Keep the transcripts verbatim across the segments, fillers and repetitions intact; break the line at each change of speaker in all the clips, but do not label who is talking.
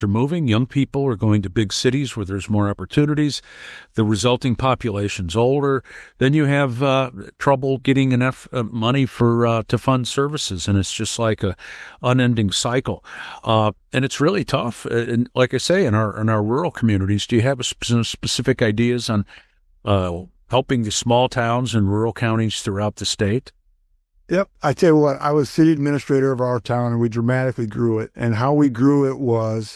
are moving. Young people are going to big cities where there's more opportunities. The resulting population's older. Then you have uh, trouble getting enough uh, money for uh, to fund services, and it's just like a unending cycle. Uh, and it's really tough. And like I say, in our in our rural communities, do you have a sp- specific ideas on uh, helping the small towns and rural counties throughout the state?
Yep. I tell you what, I was city administrator of our town, and we dramatically grew it. And how we grew it was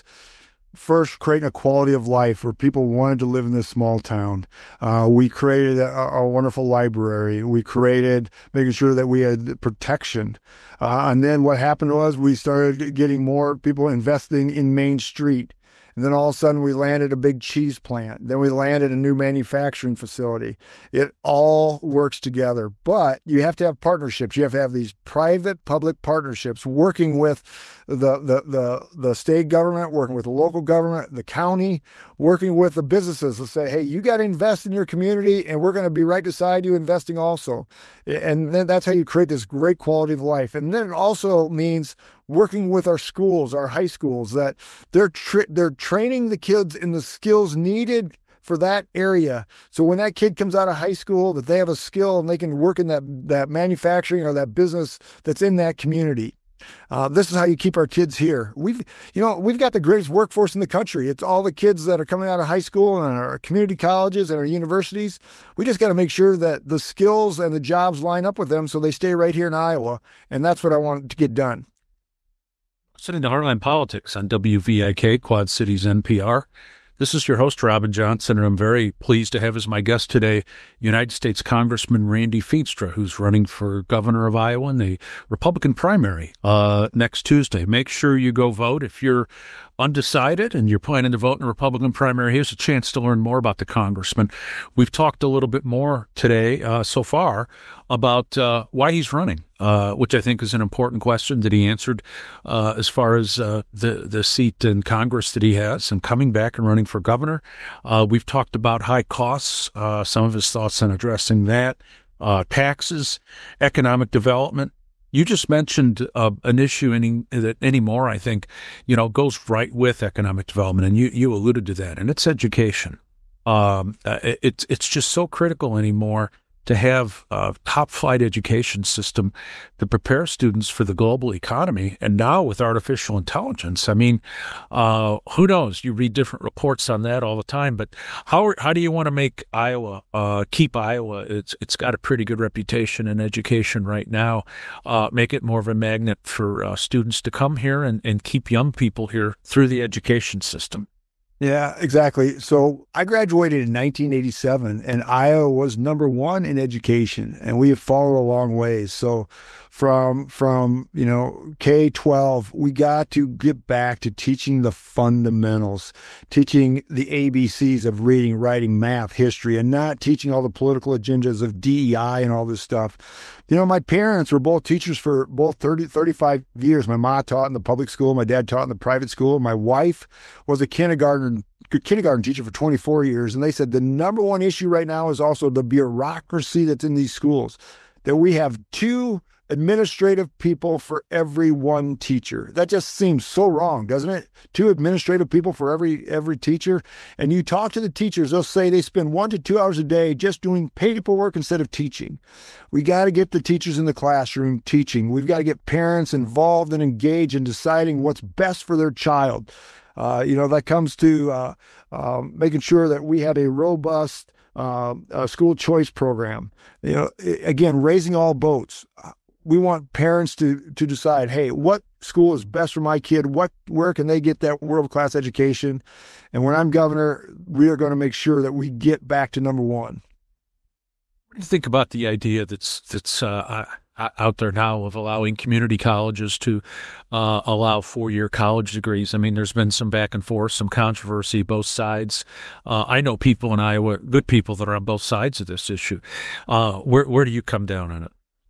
first creating a quality of life where people wanted to live in this small town. Uh, we created a, a wonderful library. We created making sure that we had protection. Uh, and then what happened was we started getting more people investing in Main Street. And then all of a sudden we landed a big cheese plant. Then we landed a new manufacturing facility. It all works together, but you have to have partnerships. You have to have these private-public partnerships working with the, the, the, the state government, working with the local government, the county, working with the businesses to say, hey, you got to invest in your community, and we're going to be right beside you investing also. And then that's how you create this great quality of life. And then it also means working with our schools, our high schools, that they're tra- they're training the kids in the skills needed for that area. So when that kid comes out of high school, that they have a skill and they can work in that, that manufacturing or that business that's in that community. Uh, this is how you keep our kids here. We've, you know, we've got the greatest workforce in the country. It's all the kids that are coming out of high school and our community colleges and our universities. We just got to make sure that the skills and the jobs line up with them so they stay right here in Iowa. And that's what I want to get done.
Listening to Heartline Politics on W V I K, Quad Cities N P R. This is your host, Robin Johnson, and I'm very pleased to have as my guest today United States Congressman Randy Feenstra, who's running for governor of Iowa in the Republican primary uh, next Tuesday. Make sure you go vote. If you're undecided and you're planning to vote in the Republican primary, here's a chance to learn more about the congressman. We've talked a little bit more today uh, so far about uh, why he's running, uh, which I think is an important question that he answered uh, as far as uh, the, the seat in Congress that he has and coming back and running for governor. Uh, we've talked about high costs, uh, some of his thoughts on addressing that, uh, taxes, economic development. You just mentioned uh, an issue any, that anymore, I think, you know, goes right with economic development, and you, you alluded to that, and it's education. Um, it, it's it's just so critical anymore to have a top-flight education system to prepare students for the global economy. And now with artificial intelligence, I mean, uh, who knows? You read different reports on that all the time. But how how do you want to make Iowa, uh, keep Iowa? It's It's got a pretty good reputation in education right now. Uh, make it more of a magnet for uh, students to come here and, and keep young people here through the education system.
Yeah, exactly. So I graduated in nineteen eighty-seven, and Iowa was number one in education, and we have followed a long ways. So from, from you know, K twelve, we got to get back to teaching the fundamentals, teaching the A B Cs of reading, writing, math, history, and not teaching all the political agendas of D E I and all this stuff. You know, my parents were both teachers for both thirty, thirty-five years. My mom taught in the public school. My dad taught in the private school. My wife was a kindergarten kindergarten teacher for twenty-four years. And they said the number one issue right now is also the bureaucracy that's in these schools, that we have two administrative people for every one teacher. That just seems so wrong, doesn't it? Two administrative people for every every teacher. And you talk to the teachers, they'll say they spend one to two hours a day just doing paperwork instead of teaching. We got to get the teachers in the classroom teaching. We've got to get parents involved and engaged in deciding what's best for their child. Uh, you know, that comes to uh, uh, making sure that we have a robust uh, uh, school choice program. You know, again, raising all boats. We want parents to to decide, hey, what school is best for my kid? What where can they get that world-class education? And when I'm governor, we are going to make sure that we get back to number one.
What do you think about the idea that's that's uh, out there now of allowing community colleges to uh, allow four-year college degrees? I mean, there's been some back and forth, some controversy, both sides. Uh, I know people in Iowa, good people that are on both sides of this issue. Uh, where where do you come down on it?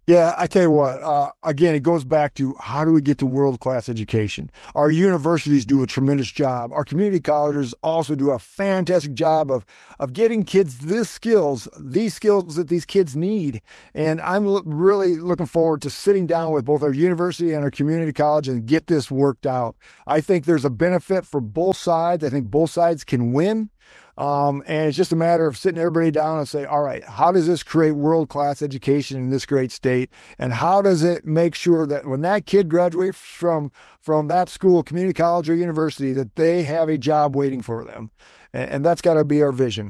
Yeah, I tell you what, uh, again, it goes back to how do we get to world-class education? Our universities do a tremendous job. Our community colleges also do a fantastic job of, of getting kids this skills, these skills that these kids need. And I'm lo- really looking forward to sitting down with both our university and our community college and get this worked out. I think there's a benefit for both sides. I think both sides can win. Um, and it's just a matter of sitting everybody down and say, all right, how does this create world-class education in this great state? And how does it make sure that when that kid graduates from, from that school, community college or university, that they have a job waiting for them? And, and that's got to be our vision.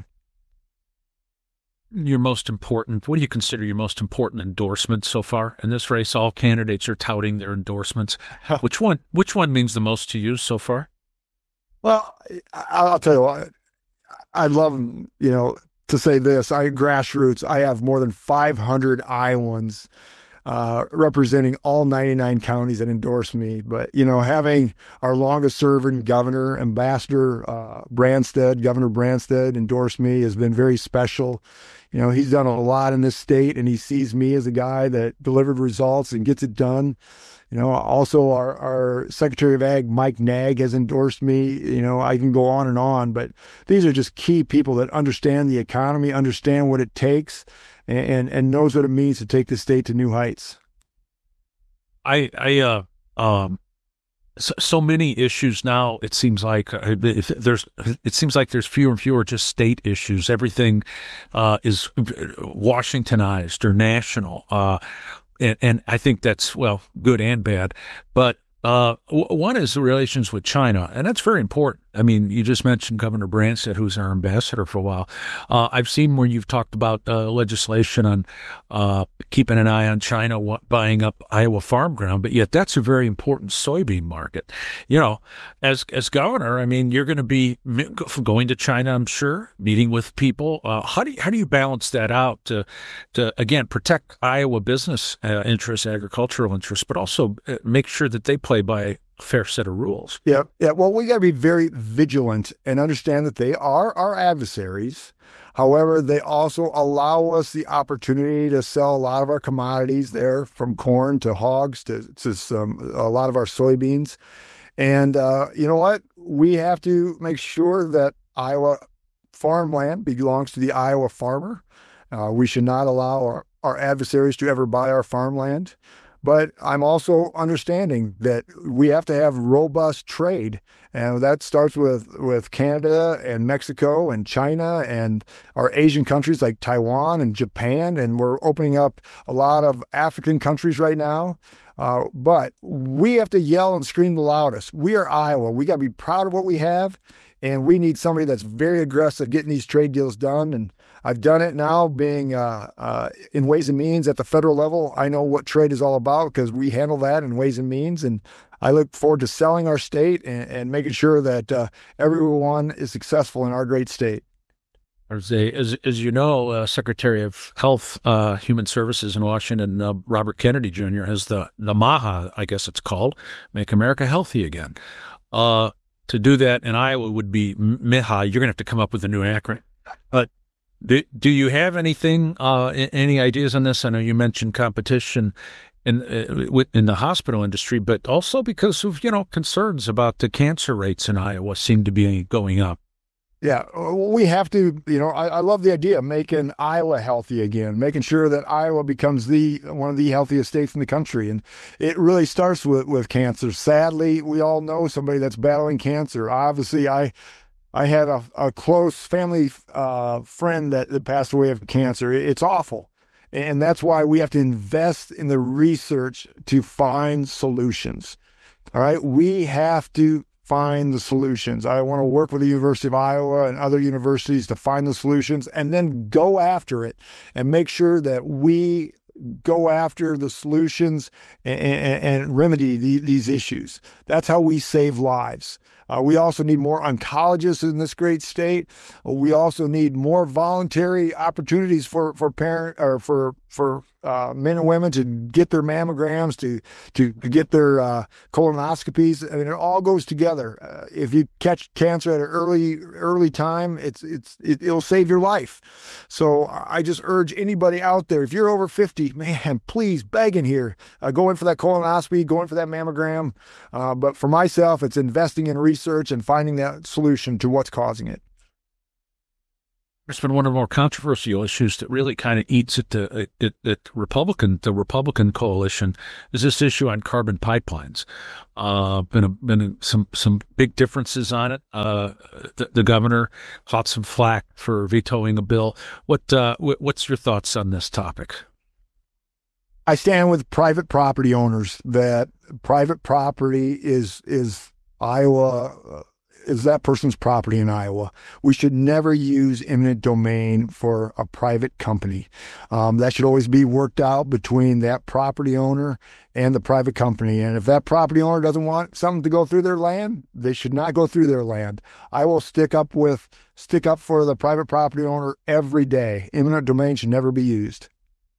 Your most important, what do you consider your most important endorsement so far in this race? All candidates are touting their endorsements. Which one, which one means the most to you so far?
Well, I- I'll tell you what, I love, you know, to say this. I grassroots. I have more than five hundred Iowans uh, representing all ninety-nine counties that endorse me. But you know, having our longest serving governor, Ambassador uh, Branstad, Governor Branstad, endorse me has been very special. You know, he's done a lot in this state, and he sees me as a guy that delivered results and gets it done. You know, also our, our Secretary of Ag, Mike Nag, has endorsed me. You know, I can go on and on, but these are just key people that understand the economy, understand what it takes, and, and, and knows what it means to take the state to new heights.
I, I, uh, um, so, so many issues now. It seems like uh, if there's, it seems like there's fewer and fewer just state issues. Everything uh, is Washingtonized or national, uh, and, and I think that's well, good and bad. But uh, w- one is the relations with China, and that's very important. I mean, you just mentioned Governor Branstad, who's our ambassador for a while. Uh, I've seen where you've talked about uh, legislation on uh, keeping an eye on China wa- buying up Iowa farm ground, but yet that's a very important soybean market. You know, as as governor, I mean, you're going to be mi- going to China, I'm sure, meeting with people. Uh, how do you, how do you balance that out to to again protect Iowa business uh, interests, agricultural interests, but also uh, make sure that they play by a fair set of rules?
Yeah, yeah. Well, we got to be very vigilant and understand that they are our adversaries. However, they also allow us the opportunity to sell a lot of our commodities there, from corn to hogs to, to some, a lot of our soybeans. And uh, you know what? We have to make sure that Iowa farmland belongs to the Iowa farmer. Uh, we should not allow our, our adversaries to ever buy our farmland. But I'm also understanding that we have to have robust trade. And that starts with, with Canada and Mexico and China and our Asian countries like Taiwan and Japan. And we're opening up a lot of African countries right now. Uh, but we have to yell and scream the loudest. We are Iowa. We got to be proud of what we have. And we need somebody that's very aggressive getting these trade deals done. And I've done it now, being uh, uh, in Ways and Means at the federal level. I know what trade is all about because we handle that in Ways and Means. And I look forward to selling our state and, and making sure that uh, everyone is successful in our great state.
As, a, as, as you know, uh, Secretary of Health, uh, Human Services in Washington, uh, Robert Kennedy Junior has the, the MAHA, I guess it's called, Make America Healthy Again. Uh, to do that in Iowa would be M I H A. You're going to have to come up with a new acronym. But do, do you have anything, uh, any ideas on this? I know you mentioned competition in uh, in the hospital industry, but also because of, you know, concerns about the cancer rates in Iowa seem to be going up.
Yeah, we have to, you know, I, I love the idea of making Iowa healthy again, making sure that Iowa becomes the one of the healthiest states in the country. And it really starts with, with cancer. Sadly, we all know somebody that's battling cancer. Obviously, I I had a, a close family uh, friend that, that passed away of cancer. It's awful. And that's why we have to invest in the research to find solutions. All right, we have to find the solutions. I want to work with the University of Iowa and other universities to find the solutions and then go after it and make sure that we go after the solutions and, and, and remedy the, these issues. That's how we save lives. Uh, we also need more oncologists in this great state. We also need more voluntary opportunities for for parent or for for uh, men and women to get their mammograms, to to, to get their uh, colonoscopies. I mean, it all goes together. Uh, if you catch cancer at an early early time, it's it's it, it'll save your life. So I just urge anybody out there, if you're over fifty, man, please, begging here, uh, go in for that colonoscopy, go in for that mammogram. Uh, but for myself, it's investing in research and finding that solution to what's causing it.
It's been one of the more controversial issues that really kind of eats at the at, at Republican the Republican coalition is this issue on carbon pipelines. Uh, been a, been a, some some big differences on it. Uh, the, the governor caught some flack for vetoing a bill. What uh, what's your thoughts on this topic?
I stand with private property owners that private property is is Iowa. Uh, is that person's property in Iowa. We should never use eminent domain for a private company. Um, that should always be worked out between that property owner and the private company. And if that property owner doesn't want something to go through their land, they should not go through their land. I will stick up with, stick up for the private property owner every day. Eminent domain should never be used.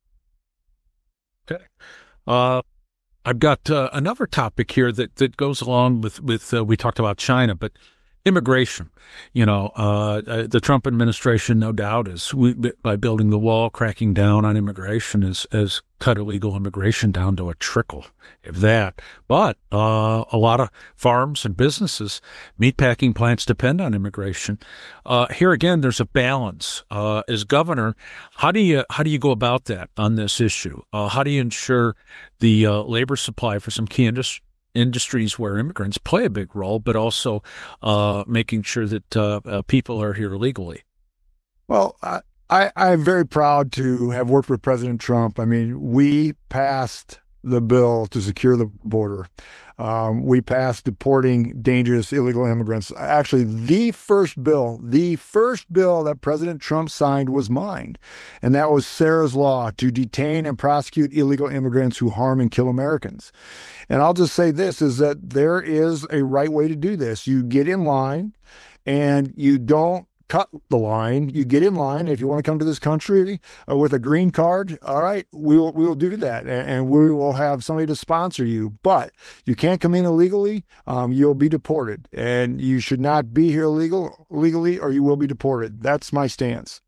Okay. Uh, I've got uh, another topic here that, that goes along with, with uh, we talked about China, but immigration. You know, uh, the Trump administration, no doubt, is we, by building the wall, cracking down on immigration, has, has cut illegal immigration down to a trickle, if that. But uh, a lot of farms and businesses, meatpacking plants depend on immigration. Uh, here again, there's a balance. Uh, as governor, how do you how do you go about that on this issue? Uh, how do you ensure the uh, labor supply for some key industries? industries where immigrants play a big role, but also uh, making sure that uh, uh, people are here legally?
Well, I, I, I'm very proud to have worked with President Trump. I mean, we passed the bill to secure the border. Um, we passed deporting dangerous illegal immigrants. Actually, the first bill, the first bill that President Trump signed was mine, and that was Sarah's Law to detain and prosecute illegal immigrants who harm and kill Americans. And I'll just say this, is that there is a right way to do this. You get in line and you don't cut the line. You get in line. If you want to come to this country uh, with a green card, all right, we will, we will do that. And, and we will have somebody to sponsor you. But you can't come in illegally. Um, you'll be deported. And you should not be here legal, legally or you will be deported. That's my stance.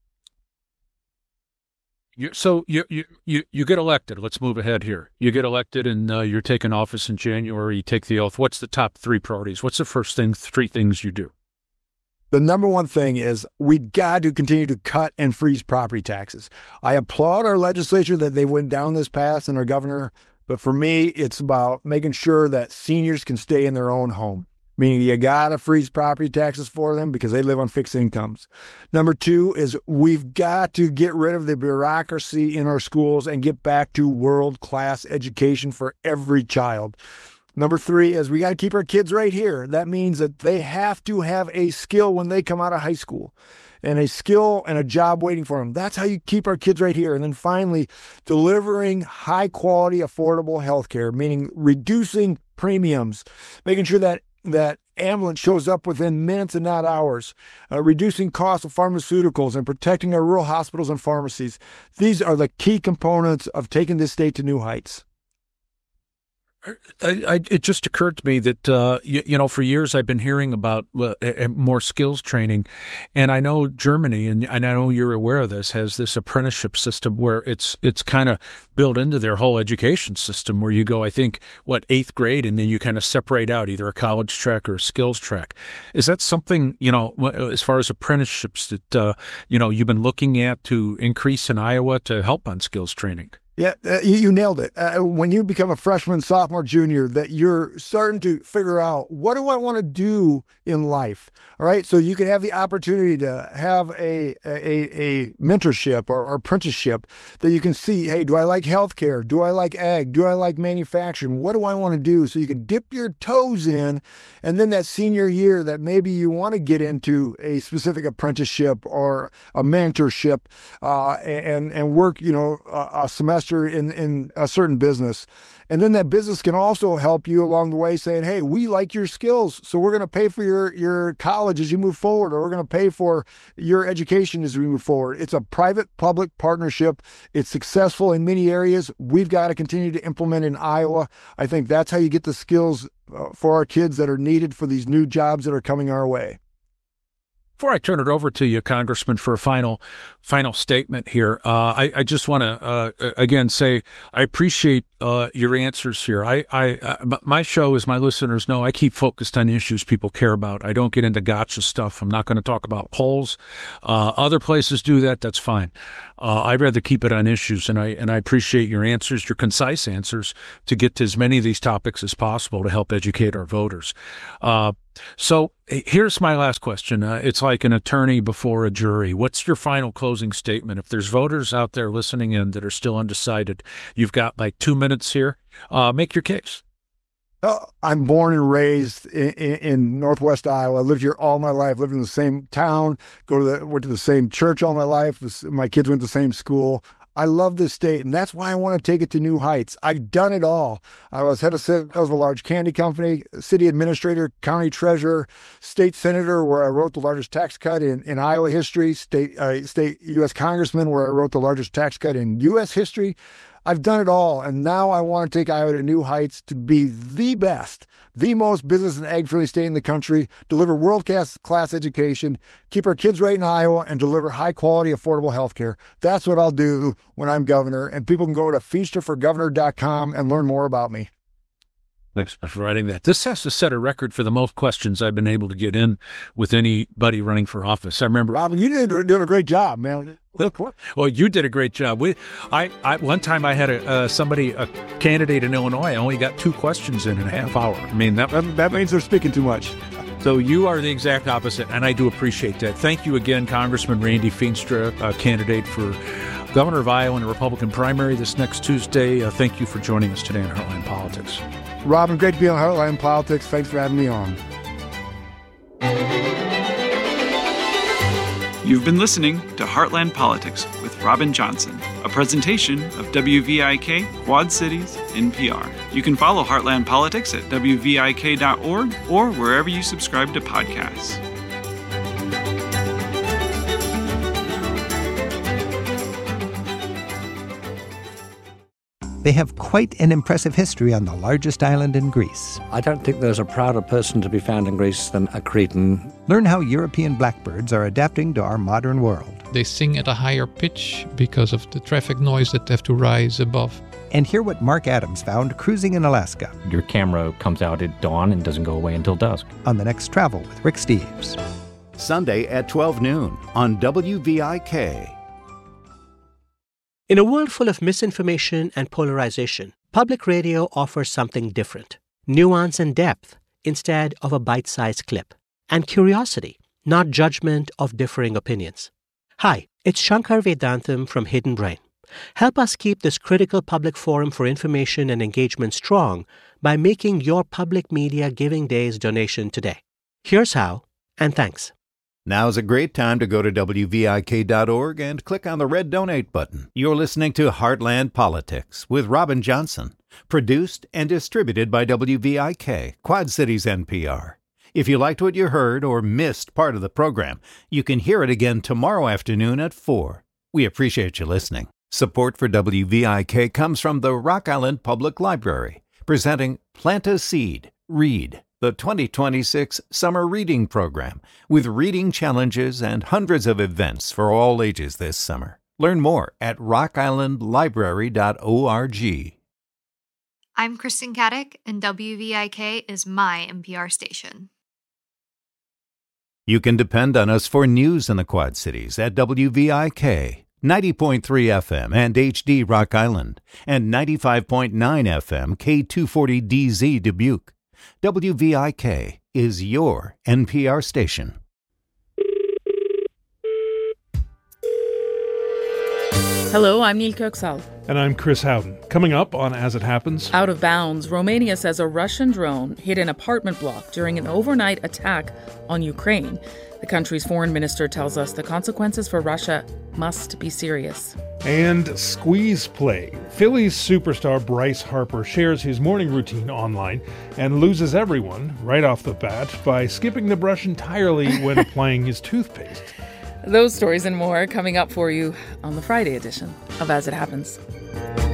You, so you, you you you get elected. Let's move ahead here. You get elected, and uh, you're taking office in January. You take the oath. What's the top three priorities? What's the first thing, three things you do?
The number one thing is we got to continue to cut and freeze property taxes. I applaud our legislature that they went down this path and our governor, but for me, it's about making sure that seniors can stay in their own home. Meaning you got to freeze property taxes for them because they live on fixed incomes. Number two is we've got to get rid of the bureaucracy in our schools and get back to world-class education for every child. Number three is we got to keep our kids right here. That means that they have to have a skill when they come out of high school and a skill and a job waiting for them. That's how you keep our kids right here. And then finally, delivering high-quality, affordable health care, meaning reducing premiums, making sure that that ambulance shows up within minutes and not hours, uh, reducing costs of pharmaceuticals and protecting our rural hospitals and pharmacies. These are the key components of taking this state to new heights.
I, I, it just occurred to me that, uh, you, you know, for years I've been hearing about uh, more skills training. And I know Germany, and, and I know you're aware of this, has this apprenticeship system where it's it's kind of built into their whole education system where you go, I think, what, eighth grade, and then you kind of separate out either a college track or a skills track. Is that something, you know, as far as apprenticeships that, uh, you know, you've been looking at to increase in Iowa to help on skills training?
Yeah, uh, you, you nailed it. Uh, when you become a freshman, sophomore, junior, that you're starting to figure out, what do I want to do in life? All right. So you can have the opportunity to have a a, a mentorship or, or apprenticeship that you can see, hey, do I like healthcare? Do I like ag? Do I like manufacturing? What do I want to do? So you can dip your toes in. And then that senior year that maybe you want to get into a specific apprenticeship or a mentorship uh, and, and work, you know, a, a semester investor in, in a certain business. And then that business can also help you along the way saying, hey, we like your skills, so we're going to pay for your, your college as you move forward, or we're going to pay for your education as we move forward. It's a private-public partnership. It's successful in many areas. We've got to continue to implement in Iowa. I think that's how you get the skills uh, for our kids that are needed for these new jobs that are coming our way.
Before I turn it over to you, Congressman, for a final final statement here, uh, I, I just want to, uh, again, say I appreciate uh, your answers here. I, I uh, my show, as my listeners know, I keep focused on issues people care about. I don't get into gotcha stuff. I'm not going to talk about polls. Uh, other places do that. That's fine. Uh, I'd rather keep it on issues, and I and I appreciate your answers, your concise answers, to get to as many of these topics as possible to help educate our voters. Uh, So here's my last question. Uh, it's like an attorney before a jury. What's your final closing statement? If there's voters out there listening in that are still undecided, you've got like two minutes here. Uh, make your case.
Uh, I'm born and raised in, in, in Northwest Iowa. I lived here all my life, lived in the same town, go to the, went to the same church all my life. This, my kids went to the same school. I love this state, and that's why I want to take it to new heights. I've done it all. I was head of, I was a large candy company, city administrator, county treasurer, state senator, where I wrote the largest tax cut in, in Iowa history, state uh, state U S congressman, where I wrote the largest tax cut in U S history. I've done it all, and now I want to take Iowa to new heights to be the best, the most business and ag-friendly state in the country, deliver world-class class education, keep our kids right in Iowa, and deliver high-quality, affordable health care. That's what I'll do when I'm governor, and people can go to feaster for governor dot com and learn more about me.
Thanks for writing that. This has to set a record for the most questions I've been able to get in with anybody running for office. I remember,
Robin, you did doing a great job, man.
Well, you did a great job. We, I, I, one time I had a uh, somebody, a candidate in Illinois. I only got two questions in in a half hour. I mean, that
that, that means they're speaking too much.
So you are the exact opposite, and I do appreciate that. Thank you again, Congressman Randy Feenstra, uh, candidate for governor of Iowa in the Republican primary this next Tuesday. Uh, thank you for joining us today on Heartland Politics.
Robin, great to be on Heartland Politics. Thanks for having me on.
You've been listening to Heartland Politics with Robin Johnson, a presentation of W V I K Quad Cities N P R. You can follow Heartland Politics at W V I K dot org or wherever you subscribe to podcasts.
They have quite an impressive history on the largest island in Greece.
I don't think there's a prouder person to be found in Greece than a Cretan.
Learn how European blackbirds are adapting to our modern world.
They sing at a higher pitch because of the traffic noise that they have to rise above.
And hear what Mark Adams found cruising in Alaska.
Your camera comes out at dawn and doesn't go away until dusk.
On the next Travel with Rick Steves.
Sunday at twelve noon on W V I K.
In a world full of misinformation and polarization, public radio offers something different. Nuance and depth instead of a bite-sized clip. And curiosity, not judgment of differing opinions. Hi, it's Shankar Vedantam from Hidden Brain. Help us keep this critical public forum for information and engagement strong by making your Public Media Giving Days donation today. Here's how, and thanks.
Now's a great time to go to W V I K dot org and click on the red donate button. You're listening to Heartland Politics with Robin Johnson, produced and distributed by W V I K, Quad Cities N P R. If you liked what you heard or missed part of the program, you can hear it again tomorrow afternoon at four. We appreciate you listening. Support for W V I K comes from the Rock Island Public Library, presenting Plant a Seed, Read, the twenty twenty-six Summer Reading Program, with reading challenges and hundreds of events for all ages this summer. Learn more at rock island library dot org.
I'm Kristen Caddick, and W V I K is my N P R station.
You can depend on us for news in the Quad Cities at W V I K, ninety point three F M and H D Rock Island, and ninety-five point nine F M K two forty D Z Dubuque. W V I K is your N P R station.
Hello, I'm Neil Köksal.
And I'm Chris Howden. Coming up on As It Happens.
Out of bounds, Romania says a Russian drone hit an apartment block during an overnight attack on Ukraine. The country's foreign minister tells us the consequences for Russia must be serious.
And squeeze play. Phillies superstar Bryce Harper shares his morning routine online and loses everyone right off the bat by skipping the brush entirely when applying his toothpaste.
Those stories and more coming up for you on the Friday edition of As It Happens.